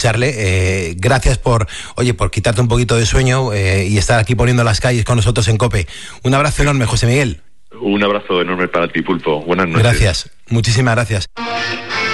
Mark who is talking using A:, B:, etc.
A: escucharle. Gracias por quitarte un poquito de sueño y estar aquí poniendo las calles con nosotros en COPE. Un abrazo enorme, José Miguel.
B: Un abrazo enorme para ti, Pulpo. Buenas noches.
A: Gracias, muchísimas gracias.